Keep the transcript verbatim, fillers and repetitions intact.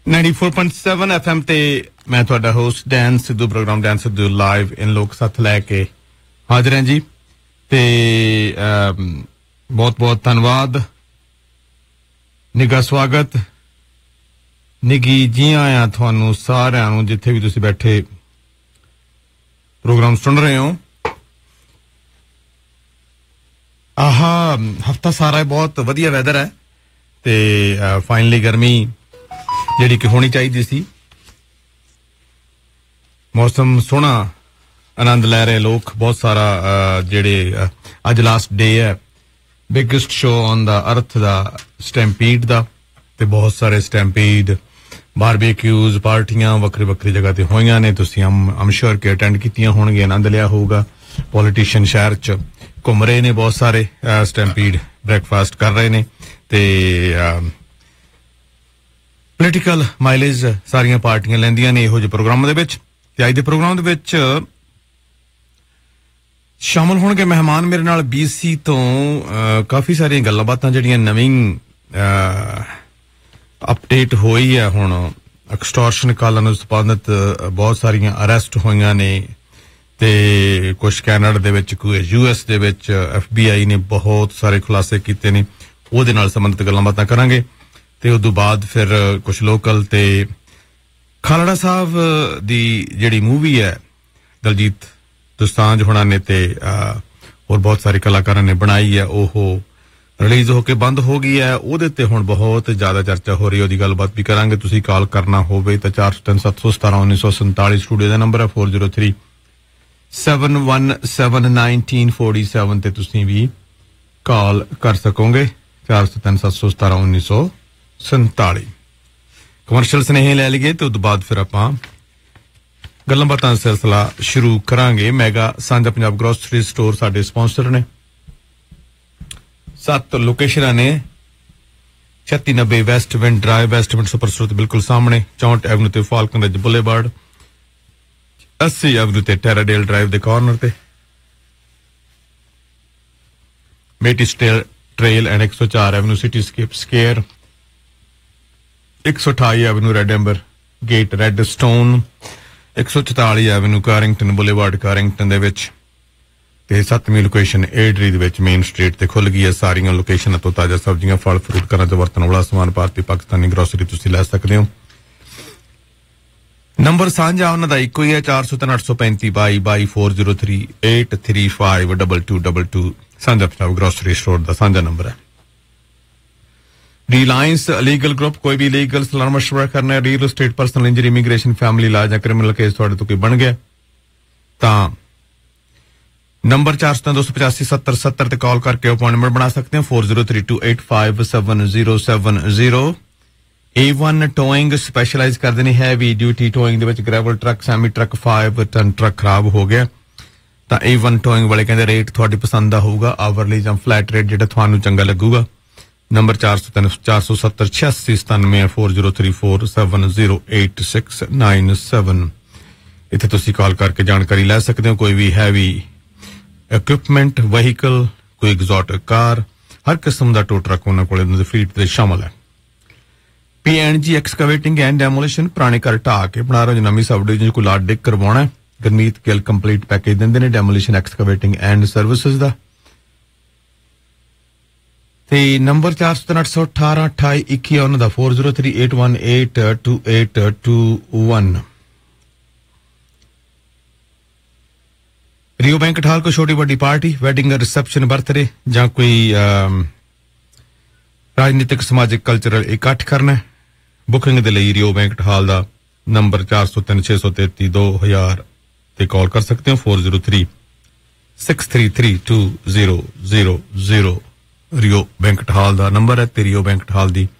ninety-four point seven F M ਤੇ ਮੈਂ ਤੁਹਾਡਾ host Dan Sidhu programme Dan Sidhu live ਇਨ ਲੋਕ ਸਾਥ ਲੈ ਕੇ ਹਾਜ਼ਰ ਹਾਂ ਜੀ ਤੇ ਬਹੁਤ ਬਹੁਤ ਧੰਨਵਾਦ ਨਿੱਘਾ ਸਵਾਗਤ ਨਿੱਘੀ ਜੀ ਆਇਆਂ ਤੁਹਾਨੂੰ ਸਾਰਿਆਂ ਨੂੰ ਜਿੱਥੇ ਵੀ ਤੁਸੀਂ ਬੈਠੇ ਪ੍ਰੋਗਰਾਮ ਸੁਣ ਰਹੇ ਹੋ ਆਹਾ ਹਫਤਾ ਸਾਰਾ ਬਹੁਤ ਵਧੀਆ ਵੈਦਰ ਹੈ ਤੇ ਫਾਈਨਲੀ ਗਰਮੀ ਜਿਹੜੀ ਕਿ ਹੋਣੀ ਚਾਹੀਦੀ ਸੀ ਮੌਸਮ ਸੋਹਣਾ ਆਨੰਦ ਲੈ ਰਹੇ ਲੋਕ ਬਹੁਤ ਸਾਰਾ ਜਿਹੜੇ ਅੱਜ ਲਾਸਟ ਡੇ ਹੈ ਬਿਗੇਸਟ ਸ਼ੋਅ ਔਨ ਦਾ ਅਰਥ ਦਾ ਸਟੈਂਪੀਡ ਦਾ ਤੇ ਬਹੁਤ ਸਾਰੇ ਸਟੈਂਪੀਡ ਬਾਰਬੀਕਿਊਜ਼ ਪਾਰਟੀਆਂ ਵੱਖਰੀ ਵੱਖਰੀ ਜਗ੍ਹਾ ਤੇ ਹੋਈਆਂ ਨੇ ਤੁਸੀਂ ਆਮ ਸ਼ੋਰ ਕਿ ਅਟੈਂਡ ਕੀਤੀਆਂ ਹੋਣਗੀਆਂ ਆਨੰਦ ਲਿਆ ਹੋਊਗਾ ਪੋਲੀਟੀਸ਼ੀਅਨ ਸ਼ਹਿਰ ਚ ਘੁੰਮ ਰਹੇ ਨੇ ਬਹੁਤ ਸਾਰੇ ਸਟੈਂਪੀਡ ਬ੍ਰੇਕਫਾਸਟ ਕਰ ਰਹੇ ਨੇ ਤੇ ਪੋਲੀਟੀਕਲ ਮਾਈਲੇਜ ਸਾਰੀਆਂ ਪਾਰਟੀਆਂ ਲੈਂਦੀਆਂ ਨੇ ਇਹੋ ਜਿਹੇ ਪ੍ਰੋਗਰਾਮਾਂ ਦੇ ਵਿੱਚ ਤੇ ਅੱਜ ਦੇ ਪ੍ਰੋਗਰਾਮ ਦੇ ਵਿੱਚ ਸ਼ਾਮਲ ਹੋਣਗੇ ਮਹਿਮਾਨ ਮੇਰੇ ਨਾਲ ਬੀਸੀ ਤੋਂ ਕਾਫੀ ਸਾਰੀਆਂ ਗੱਲਾਂ ਬਾਤਾਂ ਜਿਹੜੀਆਂ ਨਵੀਂ ਅਪਡੇਟ ਹੋਈ ਹੈ ਹੁਣ ਐਕਸਟੋਰਸ਼ਨ ਕਾਲਾਂ ਨੂੰ ਸੰਬੰਧਿਤ ਬਹੁਤ ਸਾਰੀਆਂ ਅਰੈਸਟ ਹੋਈਆਂ ਨੇ ਤੇ ਕੁਝ ਕੈਨੇਡਾ ਦੇ ਵਿੱਚ ਕੋਈ ਯੂਐਸ ਦੇ ਵਿੱਚ ਐਫ ਬੀ ਆਈ ਨੇ ਬਹੁਤ ਸਾਰੇ ਖੁਲਾਸੇ ਕੀਤੇ ਨੇ ਉਹਦੇ ਨਾਲ ਸੰਬੰਧਿਤ ਗੱਲਾਂ ਬਾਤਾਂ ਕਰਾਂਗੇ ਤੇ ਉਸ ਤੋਂ ਬਾਅਦ ਫਿਰ ਕੁਝ ਲੋਕਲ ਤੇ ਖਾਲੜਾ ਸਾਹਿਬ ਦੀ ਜਿਹੜੀ ਮੂਵੀ ਹੈ ਦਲਜੀਤ ਦੋਸਾਂਝ ਹੋਣਾ ਨੇ ਤੇ ਹੋਰ ਬਹੁਤ ਸਾਰੇ ਕਲਾਕਾਰਾਂ ਨੇ ਬਣਾਈ ਹੈ ਉਹ ਰਿਲੀਜ਼ ਹੋ ਕੇ ਬੰਦ ਹੋ ਗਈ ਹੈ ਉਹਦੇ ਤੇ ਹੁਣ ਬਹੁਤ ਜ਼ਿਆਦਾ ਚਰਚਾ ਹੋ ਰਹੀ ਹੈ ਉਹਦੀ ਗੱਲਬਾਤ ਵੀ ਕਰਾਂਗੇ ਤੁਸੀਂ ਕਾਲ ਕਰਨਾ ਹੋਵੇ ਤਾਂ ਚਾਰ ਸੌ ਤਿੰਨ ਸੱਤ ਸੌ ਸਤਾਰਾਂ ਉੱਨੀ ਸੌ ਸੰਤਾਲੀ ਸਟੂਡੀਓ ਦਾ ਨੰਬਰ ਹੈ four zero three seven one seven nineteen forty-seven ਤੇ ਤੁਸੀਂ ਵੀ ਕਾਲ ਕਰ ਸਕੋਗੇ ਚਾਰ ਸੌ ਤਿੰਨ ਸੱਤ ਸੌ ਸਤਾਰਾਂ ਉੱਨੀ ਸੌ ਸੰਤਾਲੀ ਕਮਰਸ਼ੀਅਲ ਸਨੇਹ ਲੈ ਲਈਏ ਤੇ ਉਸ ਤੋਂ ਬਾਅਦ ਫਿਰ ਆਪਾਂ ਗੱਲਾਂ ਬਾਤਾਂ ਦਾ ਸਿਲਸਿਲਾ ਸ਼ੁਰੂ ਕਰਾਂਗੇ ਮੈਗਾ ਸਾਂਝਾ ਪੰਜਾਬ ਗਰੋਸਰੀ ਸਟੋਰ ਸਾਡੇ ਸਪਾਂਸਰ ਨੇ ਸੱਤ ਲੋਕੇਸ਼ਨਾਂ ਨੇ ਛੱਤੀ ਨੱਬੇ West wind drive West wind super store ਦੇ ਬਿਲਕੁਲ ਸਾਹਮਣੇ ਚੌਂਹਠ ਐਵਨਿਊ ਤੇ ਫਾਲਕਨ ਰਿਜ ਬੁਲੇਵਾਰਡ ਅੱਸੀ ਐਵਨਿਊ ਤੇ ਟੈਰਾਡੇਲ ਡਰਾਈਵ ਦੇ ਕਾਰਨਰ ਤੇ ਮੇਟੀ ਸਟੇਲ ਟ੍ਰੇਲ ਐਂਡ ਇੱਕ ਸੌ ਚਾਰ ਐਵਨਿਊ ਸਿਟੀ ਸਕੇਪ ਸਕੇਅਰ ਇੱਕ ਸੌ ਅਠਾਈ avenue red amber gate red stone ਇੱਕ ਸੌ ਚੁਤਾਲੀ ਐਵਨਿਊ ਕਾਰਿੰਗਟਨ ਬੁਲੇਵਾਰਡ ਕਾਰਿੰਗਟਨ ਦੇ ਵਿੱਚ ਤੇ ਸੱਤਵੀਂ ਲੋਕੇਸ਼ਨ ਏਡਰੀ ਦੇ ਵਿੱਚ ਮੇਨ ਸਟਰੀਟ ਤੇ ਖੁੱਲ ਗਈ ਹੈ ਸਾਰੀਆਂ ਲੋਕੇਸ਼ਨਾਂ ਤੋਂ ਤਾਜ਼ਾ ਸਬਜ਼ੀਆਂ ਫਲ ਫਰੂਟ ਘਰਾਂ 'ਚ ਵਰਤਣ ਵਾਲਾ ਸਮਾਨ ਭਾਰਤੀ ਪਾਕਿਸਤਾਨੀ ਗਰੋਸਰੀ ਤੁਸੀਂ ਲੈ ਸਕਦੇ ਹੋ ਨੰਬਰ ਸਾਂਝਾ ਉਹਨਾਂ ਦਾ ਇੱਕੋ ਹੀ ਹੈ ਚਾਰ ਸੌ ਤਿੰਨ ਅੱਠ ਸੌ ਪੈਂਤੀ ਬਾਈ ਬਾਈ four zero three eight three five two two two two ਸਾਂਝਾ ਪੰਜਾਬ ਗਰੋਸਰੀ ਸਟੋਰ ਦਾ ਸਾਂਝਾ ਨੰਬਰ ਹੈ ਰਿਲਾਇੰਸ ਲੀਗਲ ਗਰੁੱਪ ਕੋਈ ਵੀ ਲੀਗਲ ਸਲਾਹ ਮਸ਼ਵਰਾ ਕਰਨਾ ਹੈ real estate personal injury immigration family ਲਾ ਜਾਂ ਕ੍ਰਿਮੀਨਲ ਕੇਸ ਤੁਹਾਡੇ ਤੋਂ ਕੋਈ ਬਣ ਗਿਆ ਤਾਂ ਨੰਬਰ ਚਾਰ ਸੌ ਤਿੰਨ ਦੋ ਸੌ ਪਚਾਸੀ ਸੱਤਰ ਸੱਤਰ ਤੇ ਕਾਲ ਕਰਕੇ ਅਪਾਇੰਟਮੈਂਟ ਬਣਾ ਸਕਦੇ ਹੋ four zero three two eight five seven zero seven zero A one towing specialise ਕਰਦੇ ਨੇ ਹੈਵੀ ਡਿਊਟੀ ਟੋਇੰਗ ਦੇ ਵਿੱਚ gravel truck semi truck five ton truck ਖਰਾਬ ਹੋ ਗਿਆ ਤਾਂ A one ਟੋਇੰਗ ਵਾਲੇ ਕਹਿੰਦੇ ਰੇਟ ਤੁਹਾਡੀ ਪਸੰਦ ਦਾ ਹੋਊਗਾ ਆਵਰਲੀ ਜਾਂ ਫਲੈਟ ਰੇਟ ਜਿਹੜਾ ਤੁਹਾਨੂੰ ਚੰਗਾ ਲੱਗੂਗਾ ਨੰਬਰ ਚਾਰ ਸੌ ਤਿੰਨ ਚਾਰ ਸੌ ਸੱਤਰ ਛਿਆਸੀ ਸਤਾਨਵੇਂ four zero three four seven zero eight six nine seven ਇੱਥੇ ਤੁਸੀਂ ਕਾਲ ਕਰਕੇ ਜਾਣਕਾਰੀ ਲੈ ਸਕਦੇ ਹੋ ਕੋਈ ਵੀ ਹੈਵੀ ਇਕਵਿਪਮੈਂਟ ਵਹੀਕਲ ਕੋਈ ਐਗਜ਼ੋਟਿਕ ਕਾਰ ਹਰ ਕਿਸਮ ਦਾ ਟੋ ਟਰੱਕ ਉਹਨਾਂ ਕੋਲ ਇਹਨਾਂ ਦੇ ਫਲੀਟ ਤੇ ਸ਼ਾਮਲ ਹੈ ਪੀ ਐਂਡ ਜੀ ਐਕਸਕੇਵੇਟਿੰਗ ਐਂਡ ਡੈਮੋਲੀਸ਼ਨ ਪੁਰਾਣੇ ਘਰ ਢਾਹ ਕੇ ਬਣਾ ਰਹੇ ਨਵੀਂ ਸਬ ਡਿਵੀਜ਼ਨ ਕੋਈ ਲਾਟ ਡਿਕ ਕਰਵਾਉਣਾ ਗਰਮੀਤ ਗਿੱਲ ਕੰਪਲੀਟ ਪੈਕੇਜ ਦਿੰਦੇ ਨੇ ਡੈਮੋਲੀਸ਼ਨ ਐਕਸਕੇਵੇਟਿੰਗ ਐਂਡ ਸਰਵਿਸਿਜ਼ ਦਾ ਤੇ ਨੰਬਰ ਚਾਰ ਸੌ ਤਿੰਨ ਅੱਠ ਸੌ ਅਠਾਰਾਂ ਅਠਾਈ ਇੱਕੀ ਉਹਨਾਂ ਦਾ four zero three eight one eight two eight two one ਰਿਓ ਬੈਂਕਟ ਹਾਲ ਕੋਈ ਛੋਟੀ ਵੱਡੀ ਪਾਰਟੀ ਵੈਡਿੰਗ ਰਿਸੈਪਸ਼ਨ ਬਰਥਡੇ ਜਾਂ ਕੋਈ ਰਾਜਨੀਤਿਕ ਸਮਾਜਿਕ ਕਲਚਰਲ ਇਕੱਠ ਕਰਨਾ ਬੁਕਿੰਗ ਦੇ ਲਈ ਰਿਓ ਬੈਂਕਟ ਹਾਲ ਦਾ ਨੰਬਰ ਚਾਰ ਸੌ ਤਿੰਨ ਛੇ ਸੌ ਤੇਤੀ ਦੋ ਹਜ਼ਾਰ ਤੇ ਕਾਲ ਕਰ ਸਕਦੇ ਹੋ four zero three six three three two zero zero zero ਰਿਓ ਬੈਂਕਟ ਹਾਲ ਦਾ ਨੰਬਰ ਹੈ ਤੇ ਰਿਓ ਬੈਂਕਟ ਹਾਲ ਦੀ